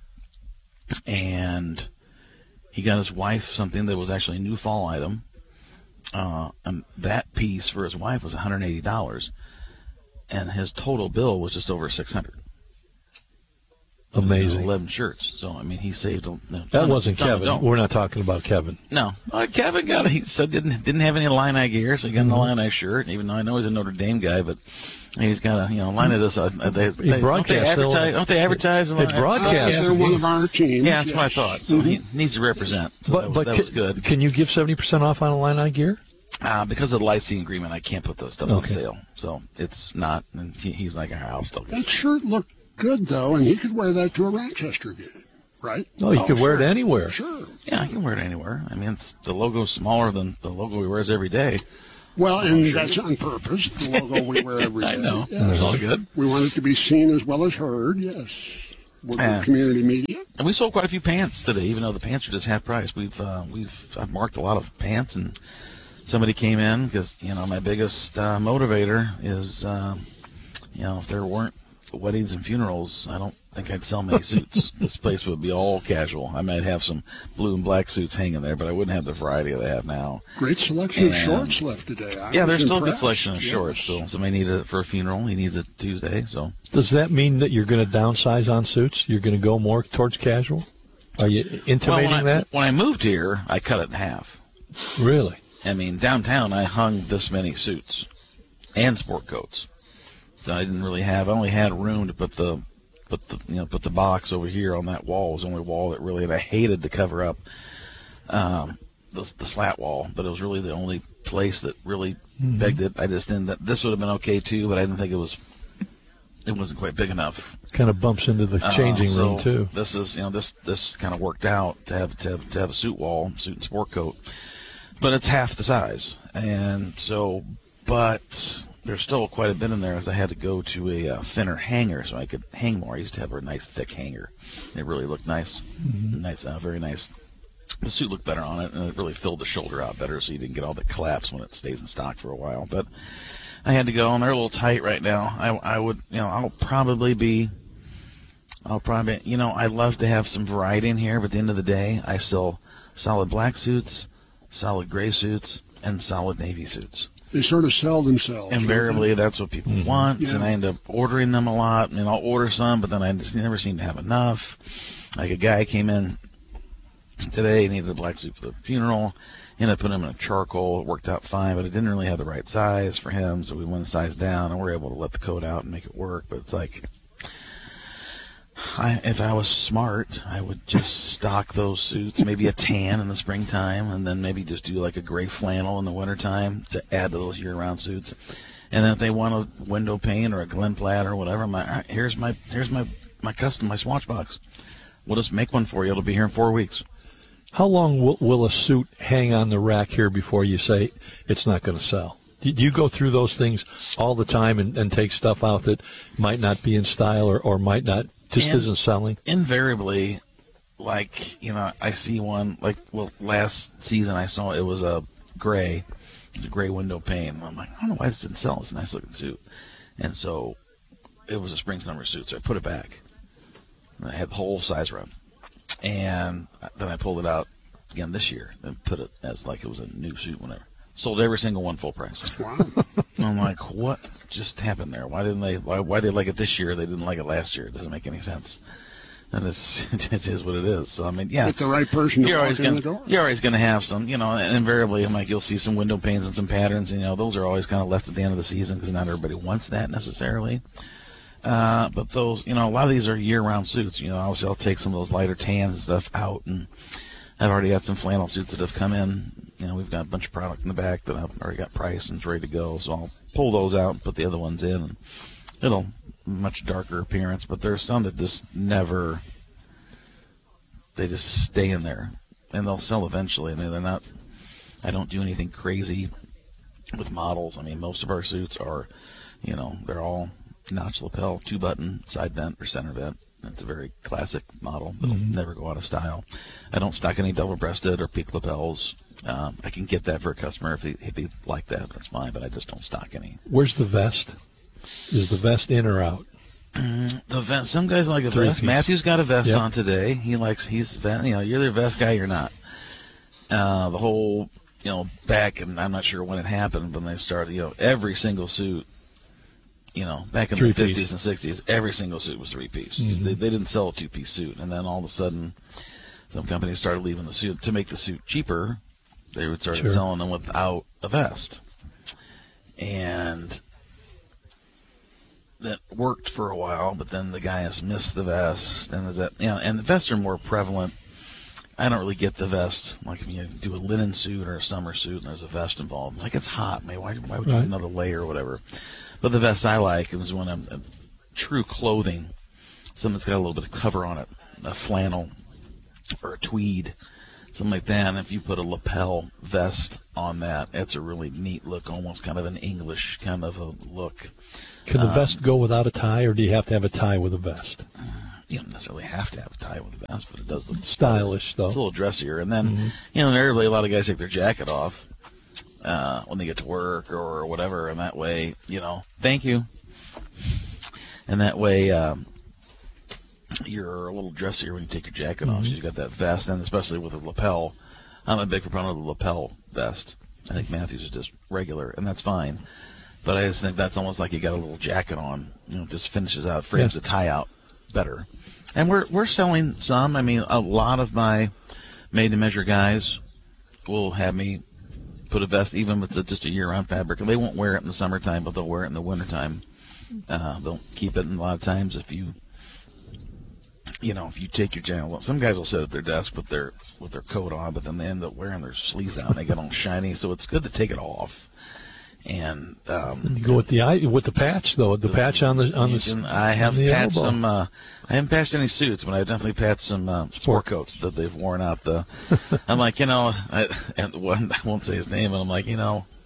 and he got his wife something that was actually a new fall item. And that piece for his wife was $180, and his total bill was just over $600. Amazing. 11 shirts. So, I mean, he saved That wasn't Kevin. We're not talking about Kevin. No. Kevin he said didn't have any Illini gear, so he got an Illini shirt, even though I know he's a Notre Dame guy, but he's got a, Illini does, they broadcast. Don't they advertise? They broadcast. They're one of our teams. Yeah, that's what I thought. So he needs to represent. So that was good. Can you give 70% off on Illini gear? Because of the licensing agreement, I can't put that stuff on sale. So it's not, and he's like, I'll still get it. That shirt looked good, though, and he could wear that to a Rochester game, right? No, you could wear it anywhere. Sure. Yeah, I can wear it anywhere. I mean, the logo's smaller than the logo he wears every day. Well, and that's on purpose, the logo we wear every day. I know. Yes. It's all good. We want it to be seen as well as heard, yes. We're community media. And we sold quite a few pants today, even though the pants are just half price. I've marked a lot of pants, and somebody came in because, my biggest motivator is, if there weren't weddings and funerals, I don't think I'd sell many suits. This place would be all casual. I might have some blue and black suits hanging there, but I wouldn't have the variety that I have now. Great selection of shorts left today. There's still a good selection of shorts. So somebody needed it for a funeral. He needs it Tuesday. So does that mean that you're going to downsize on suits? You're going to go more towards casual? Are you intimating that? When I moved here, I cut it in half. Really? I mean, downtown, I hung this many suits and sport coats. So I didn't really I only had room to put the box over here on that wall. It was the only wall that really, and I hated to cover up the slat wall, but it was really the only place that really begged it. I just didn't. This would have been okay too, but I didn't think it wasn't quite big enough. Kind of bumps into the changing room too. This is this kind of worked out to have a suit and sport coat, but it's half the size, and so but. There's still quite a bit in there, as I had to go to a thinner hanger so I could hang more. I used to have a nice thick hanger. It really looked nice, very nice. The suit looked better on it, and it really filled the shoulder out better, so you didn't get all the collapse when it stays in stock for a while. But I had to go, and they're a little tight right now. I'll probably, I love to have some variety in here, but at the end of the day, I sell solid black suits, solid gray suits, and solid navy suits. They sort of sell themselves. Invariably, that's what people want, and I end up ordering them a lot. And I'll order some, but then I just never seem to have enough. Like a guy came in today, he needed a black suit for the funeral. Ended up putting him in a charcoal. It worked out fine, but it didn't really have the right size for him, so we went a size down, and we're able to let the coat out and make it work. But it's like, if I was smart, I would just stock those suits, maybe a tan in the springtime, and then maybe just do like a gray flannel in the wintertime to add to those year-round suits. And then if they want a window pane or a Glen Platt or whatever, here's my custom, my swatch box. We'll just make one for you. It'll be here in 4 weeks. How long will a suit hang on the rack here before you say it's not going to sell? Do you go through those things all the time and take stuff out that might not be in style or might not? Isn't selling? Invariably, I see one, last season I saw it was a gray window pane. I'm like, I don't know why this didn't sell. It's a nice looking suit. And so it was a Springs number suit, so I put it back. And I had the whole size run. And then I pulled it out again this year and put it as like it was a new suit whenever. Sold every single one full price. Wow. I'm like, what just happened there? Why they like it this year? They didn't like it last year. It doesn't make any sense. And it is what it is. So I mean, yeah. With the right person to walk in the door. You're always going to have some, and invariably, I'm like, you'll see some window panes and some patterns, and those are always kind of left at the end of the season because not everybody wants that necessarily. But those, a lot of these are year-round suits. Obviously, I'll take some of those lighter tans and stuff out, and I've already got some flannel suits that have come in. We've got a bunch of product in the back that I've already got priced and it's ready to go. So I'll pull those out and put the other ones in. And it'll much darker appearance, but there's some that just never. They just stay in there, and they'll sell eventually. I mean, they're not. I don't do anything crazy with models. I mean, most of our suits are, they're all notch lapel, 2-button, side vent or center vent. It's a very classic model that'll never go out of style. I don't stock any double-breasted or peak lapels. I can get that for a customer if they like that. That's fine, but I just don't stock any. Where's the vest? Is the vest in or out? The vest. Some guys like a vest. Matthew's got a vest on today. He's you're the vest guy. You're not. The whole back, and I'm not sure when it happened, but when they started. Every single suit back in Three-piece. the 50s and 60s, every single suit was three-piece. Mhm. They didn't sell a two-piece suit. And then all of a sudden, some companies started leaving the suit. To make the suit cheaper, they would start selling them without a vest. And that worked for a while, but then the guys missed the vest. And and the vests are more prevalent. I don't really get the vest. Like if you do a linen suit or a summer suit and there's a vest involved, like it's hot. Man, why would you do another layer or whatever? But the vest I like is when I'm true clothing, something that's got a little bit of cover on it, a flannel or a tweed, something like that. And if you put a lapel vest on that, it's a really neat look, almost kind of an English kind of a look. Can the vest go without a tie, or do you have to have a tie with a vest? You don't necessarily have to have a tie with a vest, but it does look stylish, though. It's a little dressier. And then, invariably, a lot of guys take their jacket off when they get to work or whatever, and that way, thank you. And that way, you're a little dressier when you take your jacket off. So you got that vest, and especially with a lapel. I'm a big proponent of the lapel vest. I think Matthews is just regular, and that's fine. But I just think that's almost like you got a little jacket on. Just finishes out, frames the tie out better. And we're selling some. I mean, a lot of my made-to-measure guys will have me put a vest, even if it's just a year-round fabric. And they won't wear it in the summertime, but they'll wear it in the wintertime. They'll keep it. And a lot of times, if you take your jacket, well, some guys will sit at their desk with their coat on, but then they end up wearing their sleeves down. They get all shiny, so it's good to take it off. And you go with the patch, though. The patch on the. I have patched elbow. some. I haven't patched any suits, but I've definitely patched some sport coats that they've worn out. I'm like, and I won't say his name, and I'm like,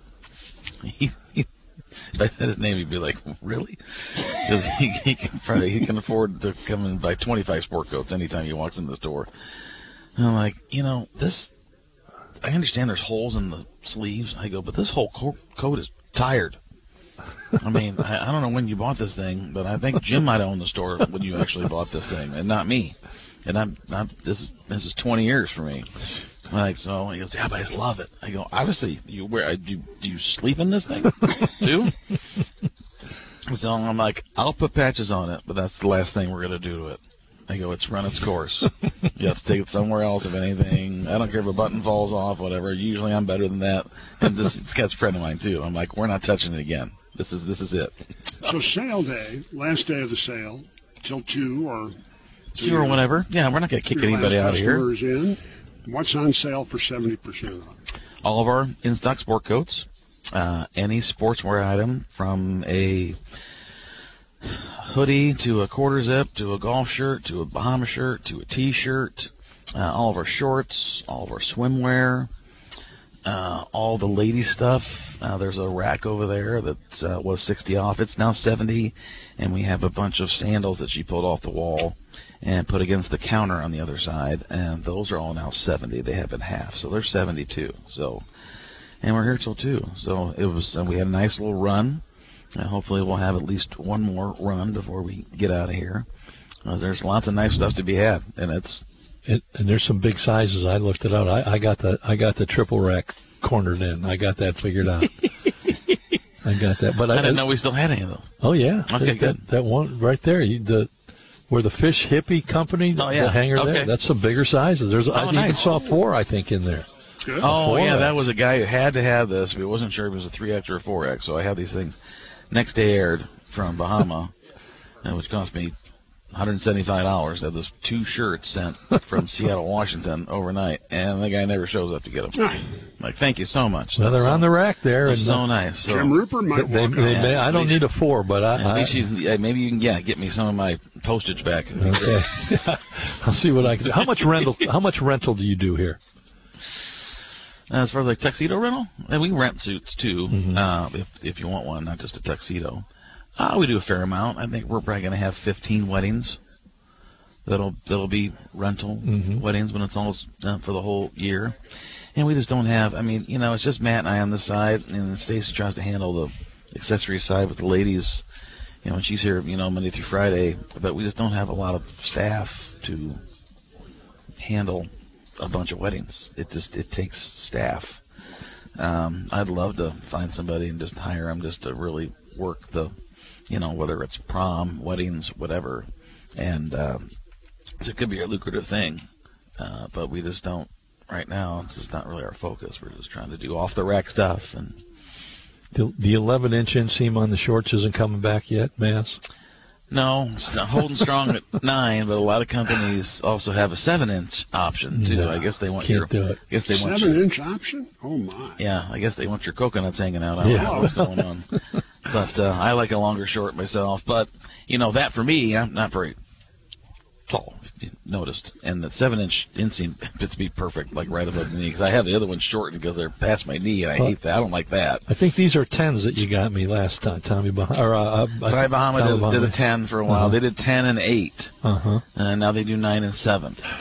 if I said his name, he'd be like, really? Because he can afford to come in buy 25 sport coats anytime he walks in the store. And I'm like, this. I understand there's holes in the sleeves. I go, but this whole coat is tired. I mean, I don't know when you bought this thing, but I think Jim might own the store when you actually bought this thing, and not me. And this is 20 years for me. I'm like, so he goes, yeah, but I just love it. I go, obviously, do you sleep in this thing too? So I'm like, I'll put patches on it, but that's the last thing we're gonna do to it. I go, it's run its course. You have to take it somewhere else, if anything. I don't care if a button falls off, whatever. Usually I'm better than that. And it's got a friend of mine, too. I'm like, we're not touching it again. This is it. So sale day, last day of the sale, till 2 or... 2 or whatever. Yeah, we're not going to kick anybody out of here. In. What's on sale for 70% off? All of our in-stock sport coats. Any sportswear item from a hoodie to a quarter zip to a golf shirt to a Bahama shirt to a t-shirt, all of our shorts, all of our swimwear, all the lady stuff. There's a rack over there that was 60 off. It's now 70, and we have a bunch of sandals that she pulled off the wall and put against the counter on the other side, and those are all now 70. They have been half, so they're 72. So, and we're here till 2. So we had a nice little run. Hopefully we'll have at least one more run before we get out of here. There's lots of nice stuff to be had, and and there's some big sizes. I looked it out. I got the triple rack cornered in. I got that figured out. I got that, but I didn't know we still had any of those. Oh yeah, okay, good. That one right there, where the Fish Hippie Company, the hanger there. That's some bigger sizes. I even saw 4, I think, in there. Good. Oh yeah, that was a guy who had to have this, but he wasn't sure if it was a 3X or a 4X. So I had these things. Next day aired from Bahama, which cost me $175. I had those 2 shirts sent from Seattle, Washington overnight, and the guy never shows up to get them. Like, thank you so much. Well, they're on the rack there. It's so nice. So, Jim Rupert might walk out. I don't need a 4, but maybe you can get me some of my postage back. Okay. I'll see what I can do. How much rental do you do here? As far as like tuxedo rental, and we can rent suits too, if you want one, not just a tuxedo. We do a fair amount. I think we're probably going to have 15 weddings. That'll be rental weddings when it's all for the whole year. And we just don't have. I mean, it's just Matt and I on this side, and Stacy tries to handle the accessory side with the ladies. And she's here, Monday through Friday, but we just don't have a lot of staff to handle a bunch of weddings. It takes staff. I'd love to find somebody and just hire them just to really work the whether it's prom, weddings, whatever. And so it could be a lucrative thing, but we just don't right now. This is not really our focus. We're just trying to do off-the-rack stuff. And the 11-inch inseam on the shorts isn't coming back yet, Mass? No, it's not holding strong at 9, but a lot of companies also have a 7-inch option too. No, I guess they want can't do it. I guess they want 7-inch option? Oh my! Yeah, I guess they want your coconuts hanging out. I don't know what's going on, but I like a longer short myself. But that for me, I'm not very tall. If you noticed, and the 7-inch inseam fits me perfect, like right above the knee. Because I have the other one shortened because they're past my knee, and I hate that. I don't like that. I think these are 10s that you got me last time, Tommy Bahama. Tommy Bahama did a 10 for a while. Uh-huh. They did 10 and 8, and and now they do 9 and 7.